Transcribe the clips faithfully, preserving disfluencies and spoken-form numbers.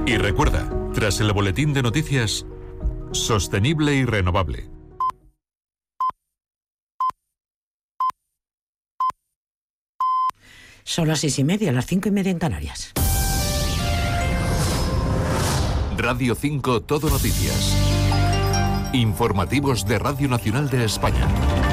Y recuerda, tras el boletín de noticias, sostenible y renovable. Son las seis y media, las cinco y media en Canarias. Radio cinco Todo Noticias. Informativos de Radio Nacional de España.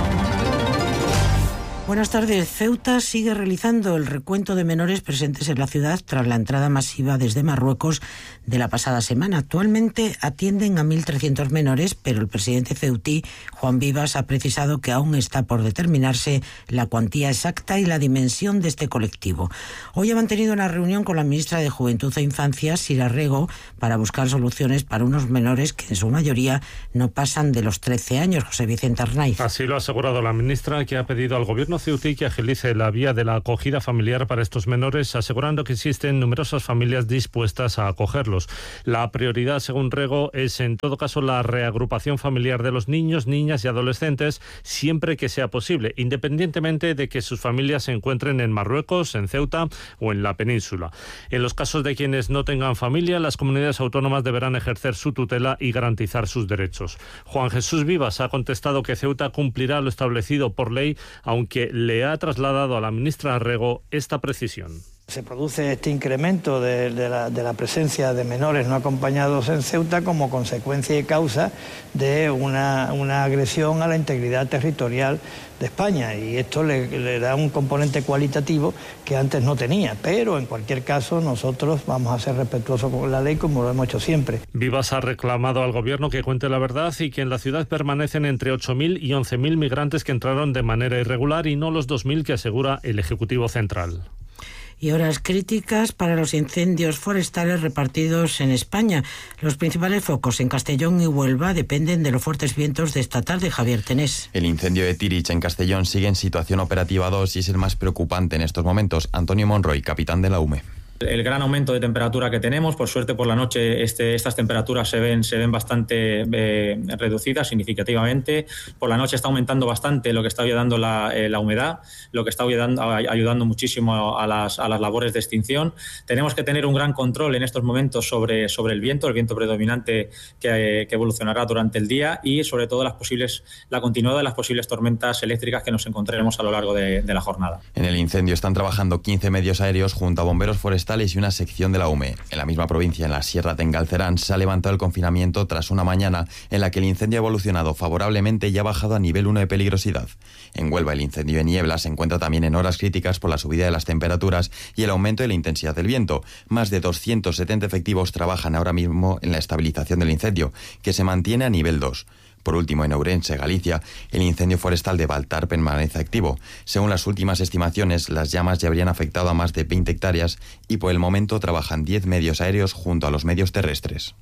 Buenas tardes. Ceuta sigue realizando el recuento de menores presentes en la ciudad tras la entrada masiva desde Marruecos de la pasada semana. Actualmente atienden a mil trescientos menores, pero el presidente ceutí, Juan Vivas, ha precisado que aún está por determinarse la cuantía exacta y la dimensión de este colectivo. Hoy ha mantenido una reunión con la ministra de Juventud e Infancia, Sira Rego, para buscar soluciones para unos menores que en su mayoría no pasan de los trece años. José Vicente Arnaiz. Así lo ha asegurado la ministra, que ha pedido al gobierno ceutí que agilice la vía de la acogida familiar para estos menores, asegurando que existen numerosas familias dispuestas a acogerlos. La prioridad, según Rego, es en todo caso la reagrupación familiar de los niños, niñas y adolescentes, siempre que sea posible, independientemente de que sus familias se encuentren en Marruecos, en Ceuta o en la península. En los casos de quienes no tengan familia, las comunidades autónomas deberán ejercer su tutela y garantizar sus derechos. Juan Jesús Vivas ha contestado que Ceuta cumplirá lo establecido por ley, aunque le ha trasladado a la ministra Rego esta precisión. Se produce este incremento de, de, la, de la presencia de menores no acompañados en Ceuta como consecuencia y causa de una, una agresión a la integridad territorial de España, y esto le, le da un componente cualitativo que antes no tenía, pero en cualquier caso nosotros vamos a ser respetuosos con la ley como lo hemos hecho siempre. Vivas ha reclamado al gobierno que cuente la verdad y que en la ciudad permanecen entre ocho mil y once mil migrantes que entraron de manera irregular y no los dos mil que asegura el Ejecutivo Central. Y horas críticas para los incendios forestales repartidos en España. Los principales focos en Castellón y Huelva dependen de los fuertes vientos de esta tarde. Javier Tenés. El incendio de Tirich en Castellón sigue en situación operativa dos y es el más preocupante en estos momentos. Antonio Monroy, capitán de la U M E. El gran aumento de temperatura que tenemos, por suerte por la noche este, estas temperaturas se ven, se ven bastante eh, reducidas significativamente. Por la noche está aumentando bastante lo que está ayudando la, eh, la humedad, lo que está ayudando, ayudando muchísimo a las, a las labores de extinción. Tenemos que tener un gran control en estos momentos sobre, sobre el viento, el viento predominante que, que evolucionará durante el día, y sobre todo las posibles, la continuidad de las posibles tormentas eléctricas que nos encontraremos a lo largo de, de la jornada. En el incendio están trabajando quince medios aéreos junto a bomberos forestales y una sección de la U M E. En la misma provincia, en la Sierra de Engalcerán, se ha levantado el confinamiento tras una mañana en la que el incendio ha evolucionado favorablemente y ha bajado a nivel uno de peligrosidad. En Huelva, el incendio de Niebla se encuentra también en horas críticas por la subida de las temperaturas y el aumento de la intensidad del viento. Más de doscientos setenta efectivos trabajan ahora mismo en la estabilización del incendio, que se mantiene a nivel dos. Por último, en Ourense, Galicia, el incendio forestal de Baltar permanece activo. Según las últimas estimaciones, las llamas ya habrían afectado a más de veinte hectáreas y por el momento trabajan diez medios aéreos junto a los medios terrestres.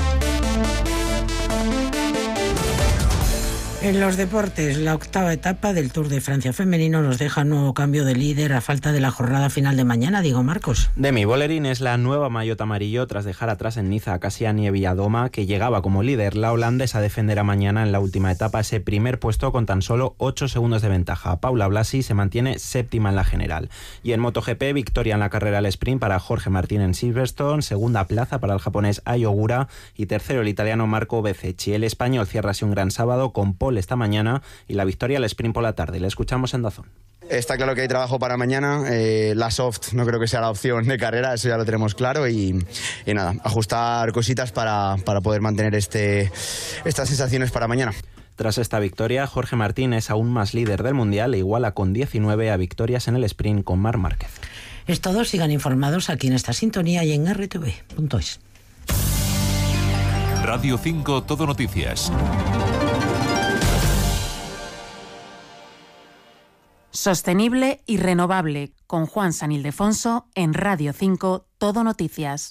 En los deportes, la octava etapa del Tour de Francia femenino nos deja un nuevo cambio de líder a falta de la jornada final de mañana. Diego Marcos. Demi Vollering es la nueva maillot amarillo tras dejar atrás en Niza a Kasia Niewiadoma, que llegaba como líder. La holandesa defenderá mañana en la última etapa ese primer puesto con tan solo ocho segundos de ventaja. Paula Blasi se mantiene séptima en la general. Y en MotoGP, victoria en la carrera al sprint para Jorge Martín en Silverstone, segunda plaza para el japonés Ai Ogura y tercero el italiano Marco Bezzecchi. El español cierra así un gran sábado con pole esta mañana y la victoria al sprint por la tarde. Le escuchamos en Dazón. Está claro que hay trabajo para mañana, eh, la soft no creo que sea la opción de carrera, eso ya lo tenemos claro, y, y nada, ajustar cositas para, para poder mantener este, estas sensaciones para mañana. Tras esta victoria, Jorge Martín es aún más líder del Mundial e iguala con diecinueve a victorias en el sprint con Marc Márquez. Es todo, sigan informados aquí en esta sintonía y en erre te ve punto es. Radio cinco Todo Noticias. Sostenible y renovable, con Juan San Ildefonso en Radio cinco Todo Noticias.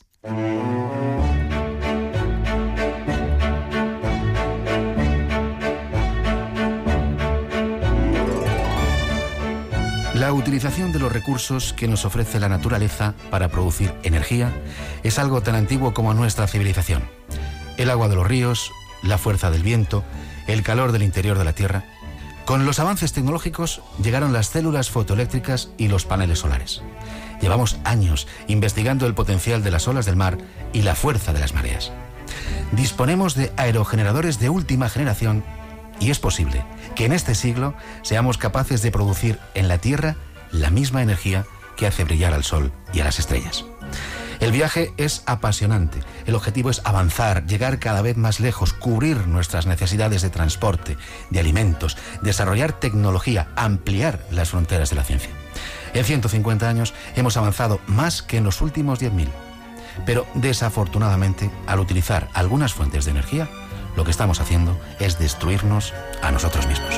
La utilización de los recursos que nos ofrece la naturaleza para producir energía es algo tan antiguo como nuestra civilización. El agua de los ríos, la fuerza del viento, el calor del interior de la Tierra. Con los avances tecnológicos llegaron las células fotoeléctricas y los paneles solares. Llevamos años investigando el potencial de las olas del mar y la fuerza de las mareas. Disponemos de aerogeneradores de última generación y es posible que en este siglo seamos capaces de producir en la Tierra la misma energía que hace brillar al Sol y a las estrellas. El viaje es apasionante. El objetivo es avanzar, llegar cada vez más lejos, cubrir nuestras necesidades de transporte, de alimentos, desarrollar tecnología, ampliar las fronteras de la ciencia. En ciento cincuenta años hemos avanzado más que en los últimos diez mil. Pero desafortunadamente, al utilizar algunas fuentes de energía, lo que estamos haciendo es destruirnos a nosotros mismos.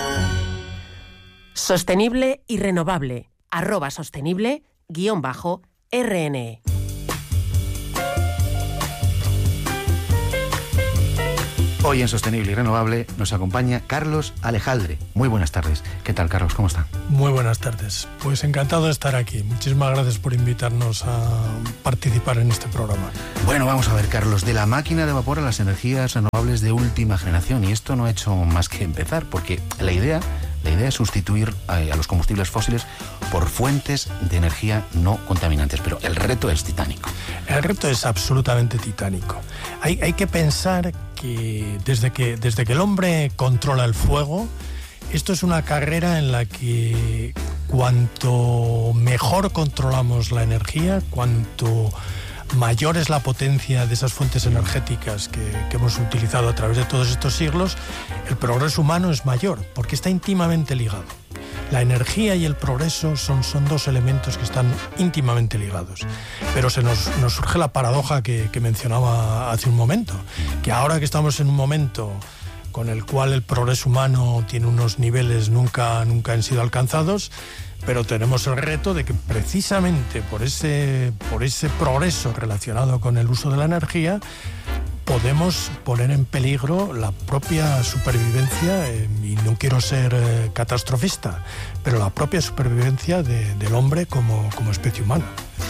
Sostenible y renovable. Arroba sostenible guión bajo R N E. Hoy en Sostenible y Renovable nos acompaña Carlos Alejaldre. Muy buenas tardes. ¿Qué tal, Carlos? ¿Cómo está? Muy buenas tardes. Pues encantado de estar aquí. Muchísimas gracias por invitarnos a participar en este programa. Bueno, vamos a ver, Carlos, de la máquina de vapor a las energías renovables de última generación. Y esto no ha hecho más que empezar, porque la idea, la idea es sustituir a, a los combustibles fósiles por fuentes de energía no contaminantes. Pero el reto es titánico. El reto es absolutamente titánico. Hay, hay que pensar que desde, que desde que el hombre controla el fuego, esto es una carrera en la que cuanto mejor controlamos la energía, cuanto mayor es la potencia de esas fuentes energéticas que, que hemos utilizado a través de todos estos siglos, el progreso humano es mayor, porque está íntimamente ligado. La energía y el progreso son, son dos elementos que están íntimamente ligados. Pero se nos, nos surge la paradoja que, que mencionaba hace un momento, que ahora que estamos en un momento con el cual el progreso humano tiene unos niveles nunca, nunca han sido alcanzados, pero tenemos el reto de que precisamente por ese, por ese progreso relacionado con el uso de la energía, podemos poner en peligro la propia supervivencia, eh, y no quiero ser eh, catastrofista, pero la propia supervivencia de, del hombre como, como especie humana.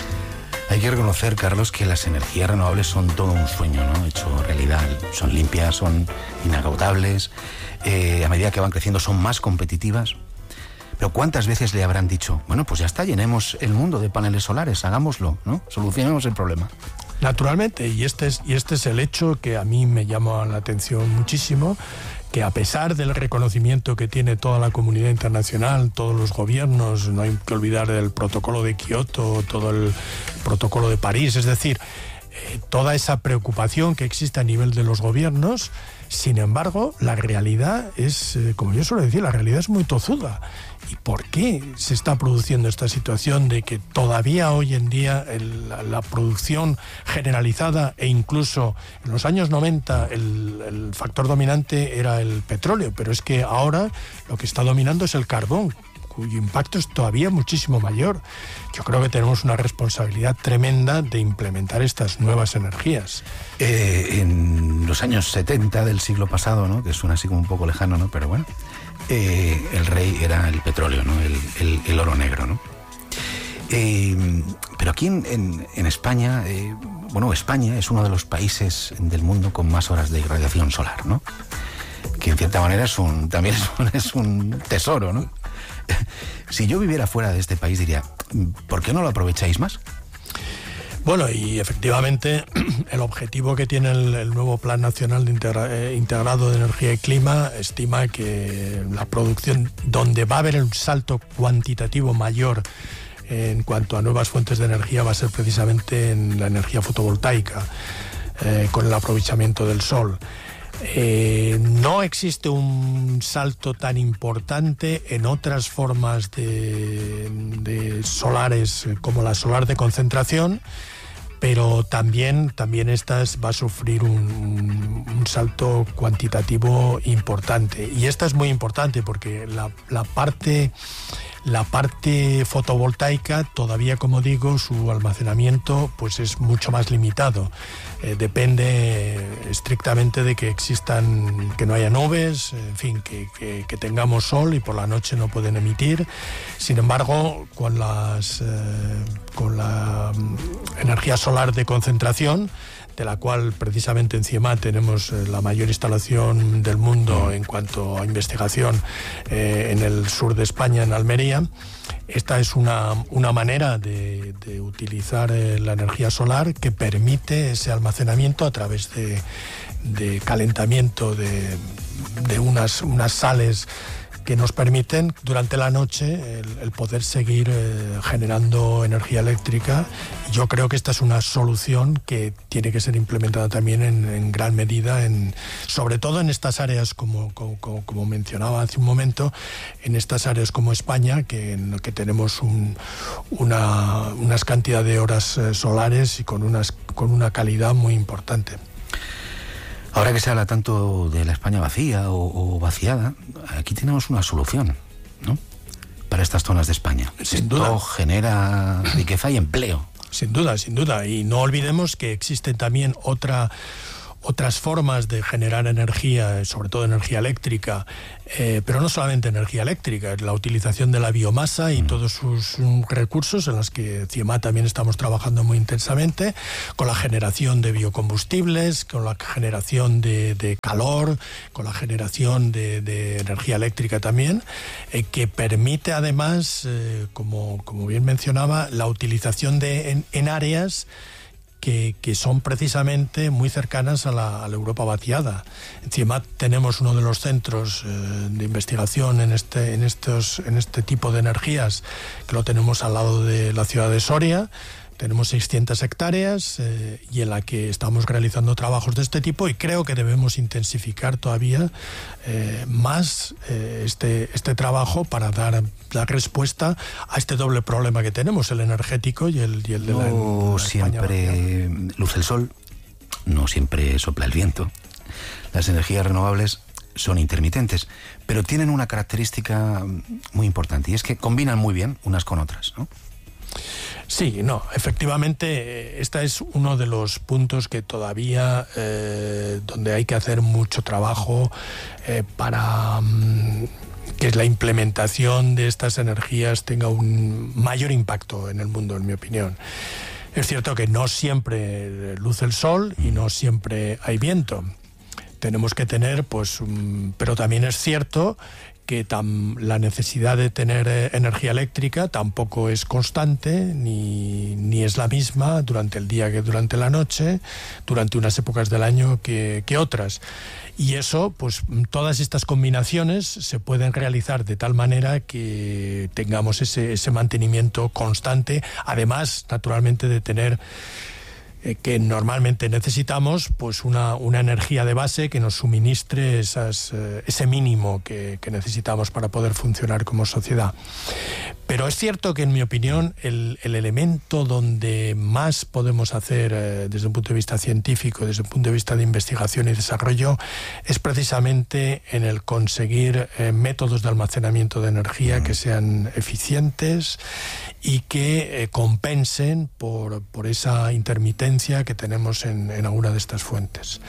Hay que reconocer, Carlos, que las energías renovables son todo un sueño, ¿no?, hecho realidad. Son limpias, son inagotables, eh, a medida que van creciendo son más competitivas. Pero ¿cuántas veces le habrán dicho, bueno, pues ya está, llenemos el mundo de paneles solares, hagámoslo, ¿no? Solucionemos el problema? Naturalmente, y este es, y este es el hecho que a mí me llama la atención muchísimo, que a pesar del reconocimiento que tiene toda la comunidad internacional, todos los gobiernos, no hay que olvidar del protocolo de Kioto, todo el protocolo de París, es decir, eh, toda esa preocupación que existe a nivel de los gobiernos, sin embargo, la realidad es, eh, como yo suelo decir, la realidad es muy tozuda. ¿Y por qué se está produciendo esta situación de que todavía hoy en día el, la, la producción generalizada e incluso en los años noventa el, el factor dominante era el petróleo, pero es que ahora lo que está dominando es el carbón, cuyo impacto es todavía muchísimo mayor? Yo creo que tenemos una responsabilidad tremenda de implementar estas nuevas energías. Eh, en los años setenta del siglo pasado, ¿no?, que suena así como un poco lejano, ¿no?, pero bueno, eh, el rey era el petróleo, ¿no?, el, el, el oro negro, ¿no? Eh, pero aquí en, en, en España, eh, bueno, España es uno de los países del mundo con más horas de irradiación solar, ¿no?, que en cierta manera es un, también es un, es un tesoro, ¿no? Si yo viviera fuera de este país diría, ¿por qué no lo aprovecháis más? Bueno, y efectivamente el objetivo que tiene el, el nuevo Plan Nacional de Integra, eh, Integrado de Energía y Clima estima que la producción, donde va a haber un salto cuantitativo mayor en cuanto a nuevas fuentes de energía, va a ser precisamente en la energía fotovoltaica, eh, con el aprovechamiento del sol. Eh, no existe un salto tan importante en otras formas de, de solares como la solar de concentración, pero también, también esta va a sufrir un, un, un salto cuantitativo importante. Y esta es muy importante porque la, la parte... La parte fotovoltaica todavía, como digo, su almacenamiento pues es mucho más limitado. Eh, depende estrictamente de que existan, que no haya nubes, en fin, que, que, que tengamos sol y por la noche no pueden emitir. Sin embargo, con las eh, con la energía solar de concentración, de la cual precisamente en CIEMAT tenemos la mayor instalación del mundo en cuanto a investigación eh, en el sur de España, en Almería, energía. Esta es una, una manera de, de utilizar eh, la energía solar que permite ese almacenamiento a través de, de calentamiento de, de unas, unas sales que nos permiten durante la noche el, el poder seguir eh, generando energía eléctrica. Yo creo que esta es una solución que tiene que ser implementada también en, en gran medida, en, sobre todo en estas áreas, como, como, como mencionaba hace un momento, en estas áreas como España, que, en que tenemos un, una, unas cantidad de horas eh, solares y con, unas, con una calidad muy importante. Ahora que se habla tanto de la España vacía o, o vaciada, aquí tenemos una solución, ¿no?, para estas zonas de España. Sin Esto duda. genera riqueza y empleo. Sin duda, sin duda. Y no olvidemos que existen también otra, otras formas de generar energía, sobre todo energía eléctrica, eh, pero no solamente energía eléctrica, la utilización de la biomasa y mm. todos sus um, recursos en los que CIEMA también estamos trabajando muy intensamente, con la generación de biocombustibles, con la generación de, de calor, con la generación de, de energía eléctrica también, eh, que permite además, eh, como, como bien mencionaba, la utilización de, en, en áreas Que, que son precisamente muy cercanas a la, a la Europa vaciada. En CIEMAT tenemos uno de los centros eh, de investigación en este, en, estos, en este tipo de energías, que lo tenemos al lado de la ciudad de Soria. Tenemos seiscientas hectáreas eh, y en la que estamos realizando trabajos de este tipo, y creo que debemos intensificar todavía eh, más eh, este, este trabajo para dar, dar respuesta a este doble problema que tenemos, el energético y el, y el de la, no la siempre luce el sol, no siempre sopla el viento. Las energías renovables son intermitentes, pero tienen una característica muy importante, y es que combinan muy bien unas con otras, ¿no? Sí, no, efectivamente, este es uno de los puntos que todavía, eh, donde hay que hacer mucho trabajo eh, para um, que la implementación de estas energías tenga un mayor impacto en el mundo, en mi opinión. Es cierto que no siempre luce el sol y no siempre hay viento. Tenemos que tener, pues, um, pero también es cierto que tam, la necesidad de tener eh, energía eléctrica tampoco es constante, ni, ni es la misma durante el día que durante la noche, durante unas épocas del año que, que otras. Y eso, pues todas estas combinaciones se pueden realizar de tal manera que tengamos ese, ese mantenimiento constante, además, naturalmente, de tener que normalmente necesitamos, pues una, una energía de base que nos suministre esas, eh, ese mínimo que, que necesitamos para poder funcionar como sociedad. Pero es cierto que, en mi opinión, el, el elemento donde más podemos hacer eh, desde un punto de vista científico, desde un punto de vista de investigación y desarrollo, es precisamente en el conseguir eh, métodos de almacenamiento de energía que sean eficientes y que eh, compensen por, por esa intermitencia que tenemos en, en alguna de estas fuentes.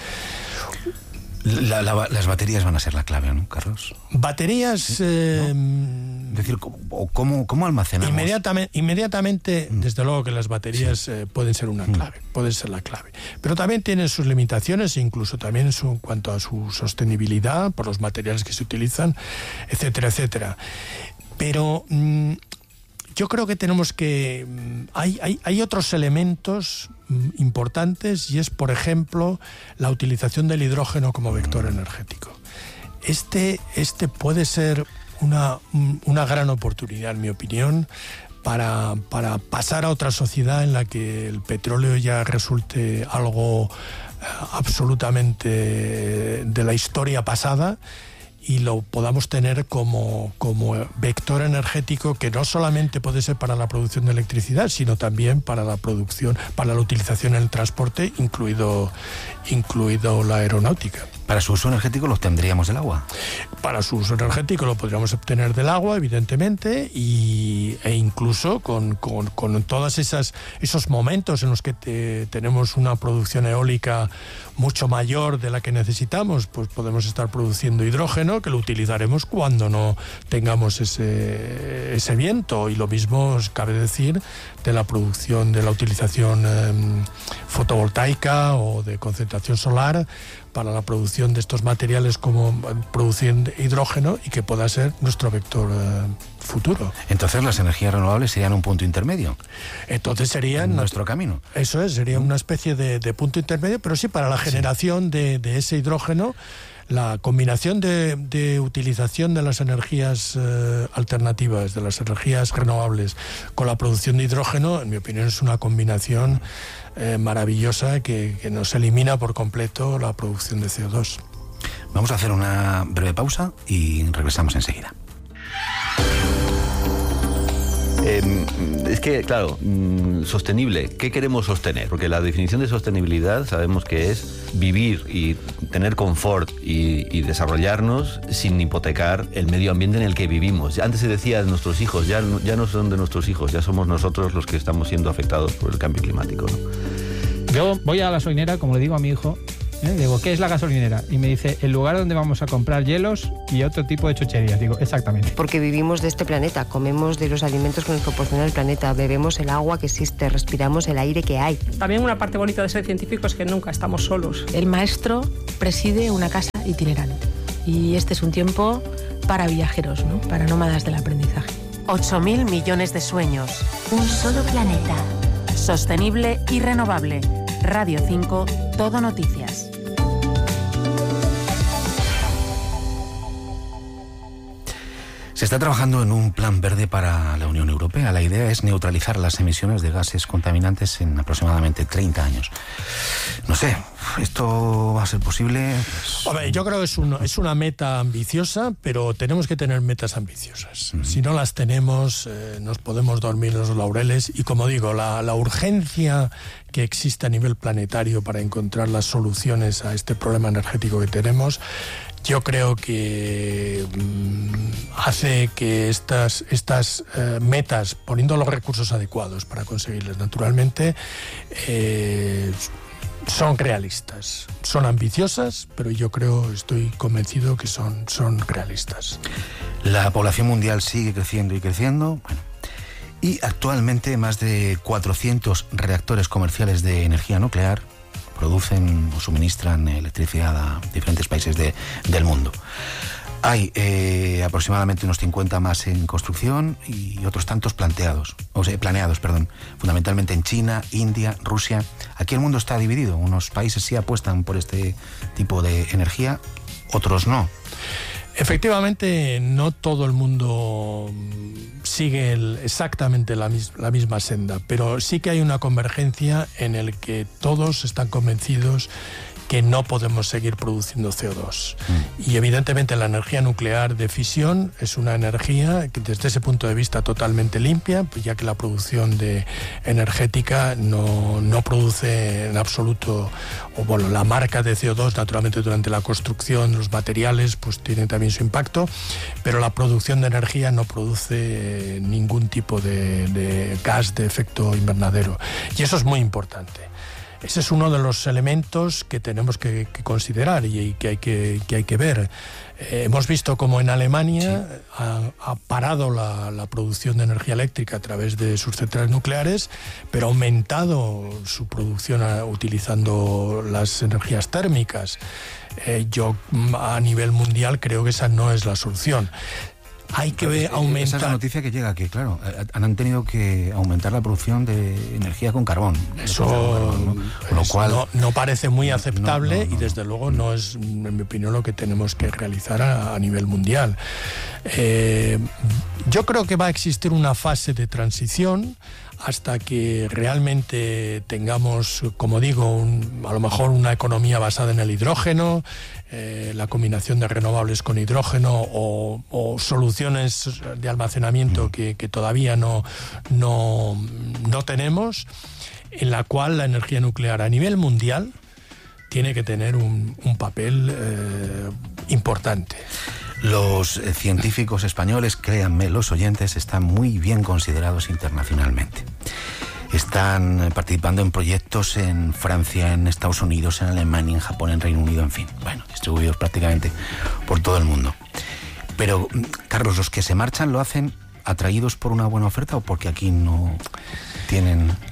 La, la, las baterías van a ser la clave, ¿no, Carlos? Baterías... Eh, ¿no? Es decir, ¿cómo, cómo, cómo almacenamos? Inmediatamente, inmediatamente mm. desde luego que las baterías sí. eh, pueden ser una clave, mm. pueden ser la clave. Pero también tienen sus limitaciones, incluso también en, su, en cuanto a su sostenibilidad, por los materiales que se utilizan, etcétera, etcétera. Pero... Mm, yo creo que tenemos que... Hay, hay, hay otros elementos importantes, y es, por ejemplo, la utilización del hidrógeno como vector energético. Este, este puede ser una, una gran oportunidad, en mi opinión, para, para pasar a otra sociedad en la que el petróleo ya resulte algo absolutamente de la historia pasada, y lo podamos tener como, como vector energético que no solamente puede ser para la producción de electricidad, sino también para la producción, para la utilización en el transporte, incluido, incluido la aeronáutica. Para su uso energético lo obtendríamos del agua. Para su uso energético lo podríamos obtener del agua, evidentemente, y, e incluso con, con, con todos esos momentos en los que te, tenemos una producción eólica mucho mayor de la que necesitamos, pues podemos estar produciendo hidrógeno, que lo utilizaremos cuando no tengamos ese, ese viento. Y lo mismo cabe decir de la producción, de la utilización eh, fotovoltaica o de concentración solar para la producción de estos materiales como producir hidrógeno y que pueda ser nuestro vector eh, futuro. Entonces las energías renovables serían un punto intermedio. Entonces serían... En nuestro camino. Eso es, sería una especie de, de punto intermedio, pero sí para la generación sí. de, de ese hidrógeno. La combinación de, de utilización de las energías eh, alternativas, de las energías renovables, con la producción de hidrógeno, en mi opinión, es una combinación eh, maravillosa que, que nos elimina por completo la producción de C O dos. Vamos a hacer una breve pausa y regresamos enseguida. Eh, es que, claro, mmm, sostenible, ¿qué queremos sostener? Porque la definición de sostenibilidad sabemos que es vivir y tener confort y, y desarrollarnos sin hipotecar el medio ambiente en el que vivimos. Antes se decía de nuestros hijos, ya, ya no son de nuestros hijos, ya somos nosotros los que estamos siendo afectados por el cambio climático, ¿no? Yo voy a la gasolinera, como le digo a mi hijo, ¿eh? Digo, ¿qué es la gasolinera? Y me dice, el lugar donde vamos a comprar hielos y otro tipo de chucherías. Digo, exactamente. Porque vivimos de este planeta, comemos de los alimentos que nos proporciona el planeta, bebemos el agua que existe, respiramos el aire que hay. También una parte bonita de ser científico es que nunca estamos solos. El maestro preside una casa itinerante y este es un tiempo para viajeros, ¿no? Para nómadas del aprendizaje. ocho mil millones de sueños. Un solo planeta. Sostenible y renovable. Radio cinco, Todo Noticias. Se está trabajando en un plan verde para la Unión Europea. La idea es neutralizar las emisiones de gases contaminantes en aproximadamente treinta años. No sé, ¿esto va a ser posible? Pues... Hombre, yo creo que es, un, es una meta ambiciosa, pero tenemos que tener metas ambiciosas. Mm. Si no las tenemos, eh, nos podemos dormir los laureles. Y como digo, la, la urgencia que existe a nivel planetario para encontrar las soluciones a este problema energético que tenemos, yo creo que mmm, hace que estas, estas eh, metas, poniendo los recursos adecuados para conseguirlas naturalmente, eh, son realistas. Son ambiciosas, pero yo creo, estoy convencido que son, son realistas. La población mundial sigue creciendo y creciendo. Bueno, y actualmente más de cuatrocientos reactores comerciales de energía nuclear producen o suministran electricidad a diferentes países de, del mundo. Hay eh, aproximadamente unos cincuenta más en construcción y otros tantos planteados, o sea, planeados, perdón, fundamentalmente en China, India, Rusia. Aquí el mundo está dividido. Unos países sí apuestan por este tipo de energía, otros no. Efectivamente, no todo el mundo sigue el, exactamente la, mis, la misma senda, pero sí que hay una convergencia en el que todos están convencidos que no podemos seguir produciendo C O dos. Mm. Y evidentemente la energía nuclear de fisión es una energía que desde ese punto de vista totalmente limpia, pues ya que la producción de energética no, no produce en absoluto, o bueno, la marca de C O dos naturalmente durante la construcción, los materiales, pues tiene también su impacto, pero la producción de energía no produce ningún tipo de, de gas de efecto invernadero. Y eso es muy importante. Ese es uno de los elementos que tenemos que, que considerar y, y que, hay que, que hay que ver. Eh, hemos visto como en Alemania sí. ha, ha parado la, la producción de energía eléctrica a través de sus centrales nucleares, pero ha aumentado su producción a, utilizando las energías térmicas. Eh, yo a nivel mundial creo que esa no es la solución. Hay que ver, aumentar... Esa es la noticia que llega, que claro, han tenido que aumentar la producción de energía con carbón. Eso, carbón, ¿no? Con lo cual, no, no parece muy aceptable no, no, no, y desde luego no es, en mi opinión, lo que tenemos que realizar a, a nivel mundial. Eh, yo creo que va a existir una fase de transición hasta que realmente tengamos, como digo, un, a lo mejor una economía basada en el hidrógeno, eh, la combinación de renovables con hidrógeno o, o soluciones de almacenamiento que, que todavía no, no, no tenemos, en la cual la energía nuclear a nivel mundial tiene que tener un, un papel eh, importante. Los científicos españoles, créanme, los oyentes, están muy bien considerados internacionalmente. Están participando en proyectos en Francia, en Estados Unidos, en Alemania, en Japón, en Reino Unido, en fin. Bueno, distribuidos prácticamente por todo el mundo. Pero, Carlos, los que se marchan lo hacen atraídos por una buena oferta o porque aquí no tienen...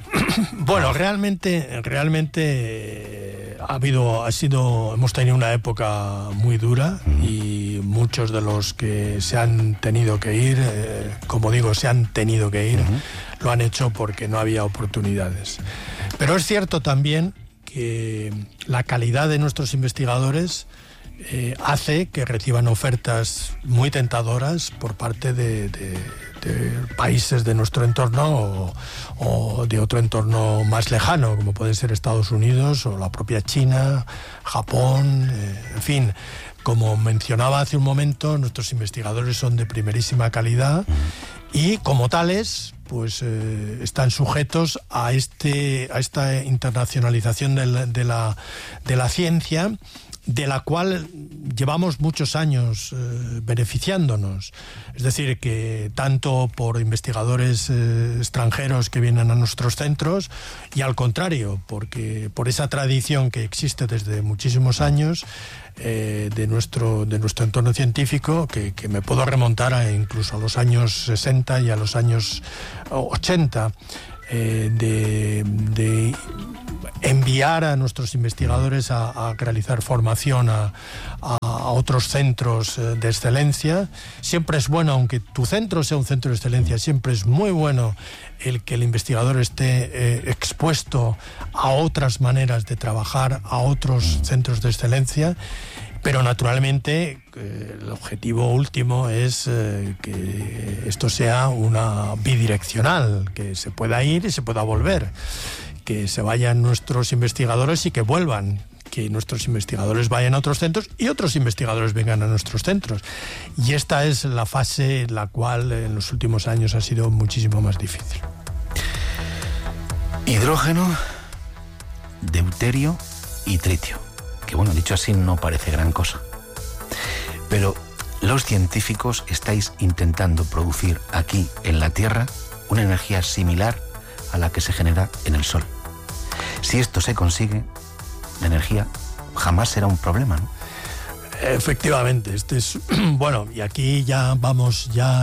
Bueno, realmente, realmente eh, ha habido, ha sido, hemos tenido una época muy dura y muchos de los que se han tenido que ir, eh, como digo, se han tenido que ir, uh-huh. lo han hecho porque no había oportunidades. Pero es cierto también que la calidad de nuestros investigadores eh, hace que reciban ofertas muy tentadoras por parte de, de, de países de nuestro entorno o, o de otro entorno más lejano, como pueden ser Estados Unidos o la propia China, Japón, eh, en fin. Como mencionaba hace un momento, nuestros investigadores son de primerísima calidad y como tales pues eh, están sujetos a este a esta internacionalización de la, de la, de la ciencia, de la cual llevamos muchos años eh, beneficiándonos. Es decir, que tanto por investigadores eh, extranjeros que vienen a nuestros centros y al contrario, porque por esa tradición que existe desde muchísimos años eh, de nuestro de nuestro entorno científico, que, que me puedo remontar a incluso a los años sesenta y a los años ochenta, eh, de, de enviar a nuestros investigadores a, a realizar formación a, a, a otros centros de excelencia. Siempre es bueno, aunque tu centro sea un centro de excelencia, siempre es muy bueno el que el investigador esté eh, expuesto a otras maneras de trabajar, a otros centros de excelencia. Pero naturalmente eh, el objetivo último es eh, que esto sea una bidireccional, que se pueda ir y se pueda volver, que se vayan nuestros investigadores y que vuelvan, que nuestros investigadores vayan a otros centros y otros investigadores vengan a nuestros centros. Y esta es la fase en la cual en los últimos años ha sido muchísimo más difícil. Hidrógeno, deuterio y tritio. Que bueno, dicho así no parece gran cosa. Pero los científicos estáis intentando producir aquí en la Tierra una energía similar a la que se genera en el Sol. Si esto se consigue, la energía jamás será un problema, ¿no? Efectivamente, este es bueno, y aquí ya vamos ya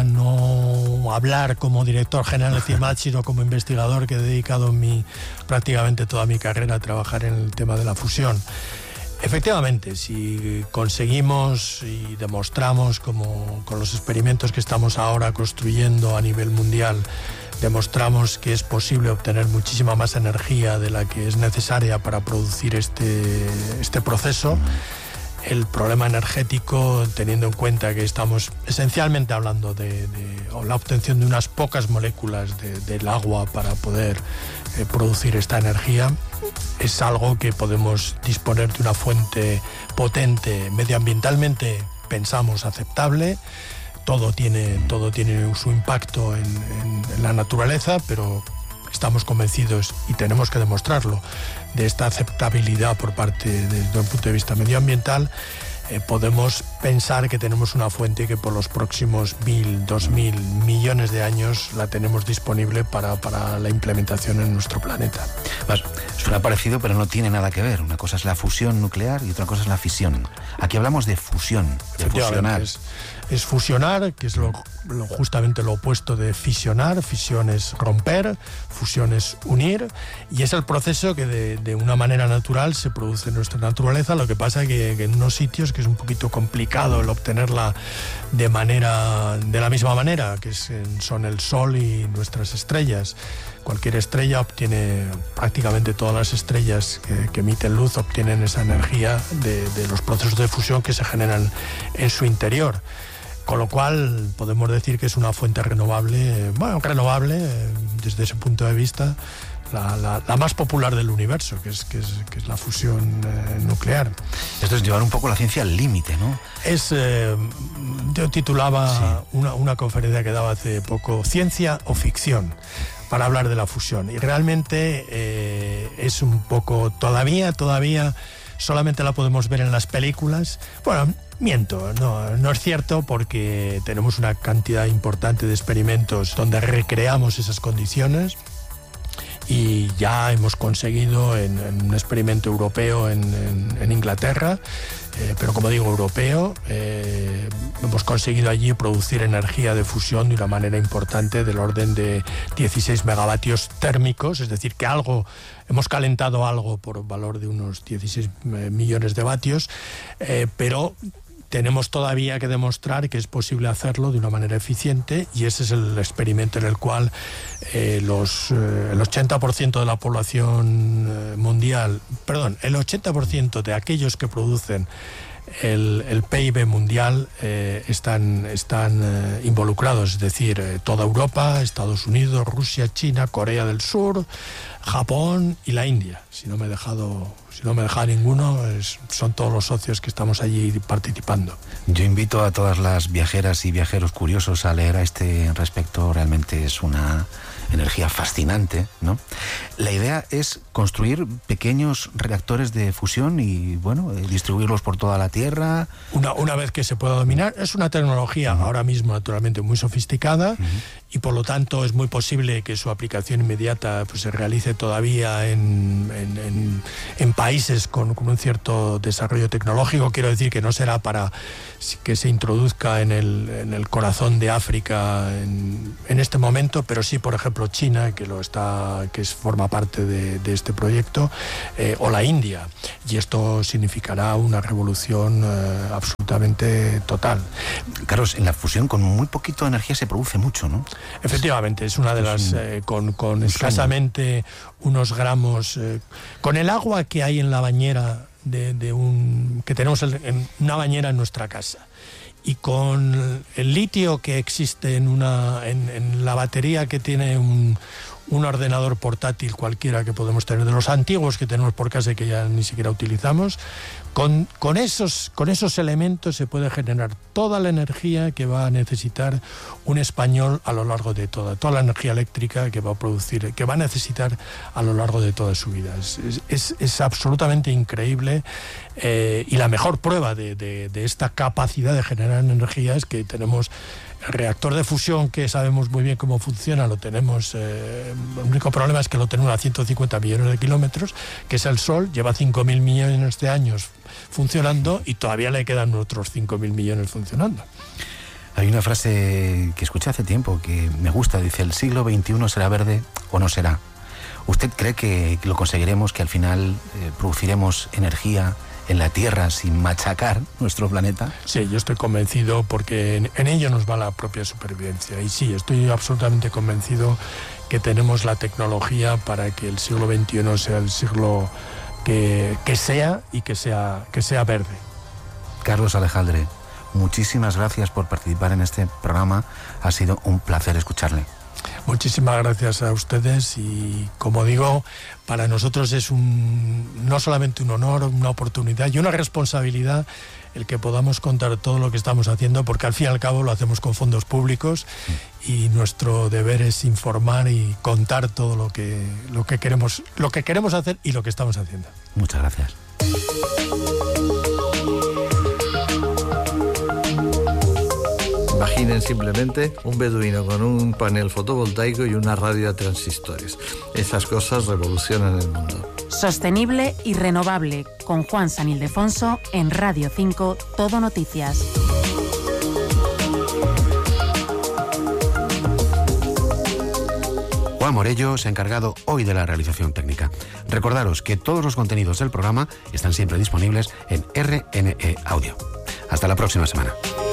no a hablar como director general de CIEMAT, sino como investigador que he dedicado mi, prácticamente toda mi carrera a trabajar en el tema de la fusión. Efectivamente, si conseguimos y demostramos, como con los experimentos que estamos ahora construyendo a nivel mundial, demostramos que es posible obtener muchísima más energía de la que es necesaria para producir este, este proceso. El problema energético, teniendo en cuenta que estamos esencialmente hablando de, de o la obtención de unas pocas moléculas de, del agua para poder eh, producir esta energía, es algo que podemos disponer de una fuente potente, medioambientalmente pensamos aceptable. Todo tiene, todo tiene su impacto en, en, en la naturaleza, pero estamos convencidos, y tenemos que demostrarlo, de esta aceptabilidad por parte desde un punto de vista medioambiental. Eh, podemos pensar que tenemos una fuente que por los próximos mil, dos mil millones de años la tenemos disponible para, para la implementación en nuestro planeta. Pues, suena parecido, pero no tiene nada que ver. Una cosa es la fusión nuclear y otra cosa es la fisión. Aquí hablamos de fusión, de fusionar. Es, es fusionar, que es lo, lo, justamente lo opuesto de fisionar. Fisión es romper, fusión es unir, y es el proceso que de, de una manera natural se produce en nuestra naturaleza. Lo que pasa es que, que en unos sitios que es un poquito complicado el obtenerla de manera de la misma manera, que es, son el Sol y nuestras estrellas. Cualquier estrella obtiene, prácticamente todas las estrellas que, que emiten luz obtienen esa energía de, de los procesos de fusión que se generan en su interior. Con lo cual podemos decir que es una fuente renovable, bueno, renovable desde ese punto de vista, la, la, la más popular del universo, que es, que es, que es la fusión eh, nuclear. Esto es llevar un poco la ciencia al límite, ¿no? Es, eh, yo titulaba sí. una, una conferencia que daba hace poco, ¿Ciencia o ficción?, para hablar de la fusión. Y realmente eh, es un poco, todavía, todavía solamente la podemos ver en las películas. Bueno, miento, no, no es cierto, porque tenemos una cantidad importante de experimentos donde recreamos esas condiciones. y ya hemos conseguido en, en un experimento europeo en, en, en Inglaterra, eh, pero como digo, europeo, eh, hemos conseguido allí producir energía de fusión de una manera importante del orden de dieciséis megavatios térmicos, es decir, que algo, hemos calentado algo por valor de unos dieciséis millones de vatios, eh, pero tenemos todavía que demostrar que es posible hacerlo de una manera eficiente, y ese es el experimento en el cual eh, los, eh, el ochenta por ciento de la población eh, mundial, perdón, el ochenta por ciento de aquellos que producen el, el P I B mundial eh, están, están eh, involucrados, es decir, eh, toda Europa, Estados Unidos, Rusia, China, Corea del Sur, Japón y la India. Si no me he dejado, si no me he dejado ninguno, es, son todos los socios que estamos allí participando. Yo invito a todas las viajeras y viajeros curiosos a leer a este respecto. Realmente es una energía fascinante, ¿no? La idea es construir pequeños reactores de fusión y, bueno, distribuirlos por toda la Tierra. Una, una vez que se pueda dominar, es una tecnología uh-huh. ahora mismo naturalmente muy sofisticada, uh-huh. y por lo tanto es muy posible que su aplicación inmediata pues, se realice todavía en, en, en, en países con, con un cierto desarrollo tecnológico. Quiero decir que no será para que se introduzca en el, en el corazón de África en, en este momento, pero sí, por ejemplo, China, que lo está, que es, forma parte de, de este proyecto, eh, o la India, y esto significará una revolución eh, absolutamente total. Carlos, en la fusión con muy poquito energía se produce mucho, ¿no? Efectivamente, es una de las, eh, con, con escasamente unos gramos, eh, con el agua que hay en la bañera de, de un, que tenemos en una bañera en nuestra casa, y con el litio que existe en, una, en, en la batería que tiene un, un ordenador portátil cualquiera que podemos tener, de los antiguos que tenemos por casa y que ya ni siquiera utilizamos, con, con, esos, con esos elementos se puede generar toda la energía que va a necesitar un español a lo largo de toda, toda la energía eléctrica que va a producir, que va a necesitar a lo largo de toda su vida. Es, es, es absolutamente increíble, eh, y la mejor prueba de, de, de esta capacidad de generar energía es que tenemos el reactor de fusión, que sabemos muy bien cómo funciona, lo tenemos, eh, el único problema es que lo tenemos a ciento cincuenta millones de kilómetros, que es el Sol, lleva cinco mil millones de años funcionando y todavía le quedan otros cinco mil millones funcionando. Hay una frase que escuché hace tiempo que me gusta, dice: el siglo veintiuno será verde o no será. ¿Usted cree que lo conseguiremos, que al final eh, produciremos energía en la Tierra sin machacar nuestro planeta? Sí, yo estoy convencido, porque en, en ello nos va la propia supervivencia. Y sí, estoy absolutamente convencido que tenemos la tecnología para que el siglo veintiuno sea el siglo que, que sea y que sea, que sea verde. Carlos Alejandre, muchísimas gracias por participar en este programa. Ha sido un placer escucharle. Muchísimas gracias a ustedes, y como digo, para nosotros es un, no solamente un honor, una oportunidad y una responsabilidad el que podamos contar todo lo que estamos haciendo, porque al fin y al cabo lo hacemos con fondos públicos, y nuestro deber es informar y contar todo lo que, lo que queremos, lo que queremos hacer y lo que estamos haciendo. Muchas gracias. Imaginen simplemente un beduino con un panel fotovoltaico y una radio a transistores. Esas cosas revolucionan el mundo. Sostenible y renovable, con Juan San Ildefonso en Radio cinco, Todo Noticias. Juan Morello se ha encargado hoy de la realización técnica. Recordaros que todos los contenidos del programa están siempre disponibles en R N E Audio. Hasta la próxima semana.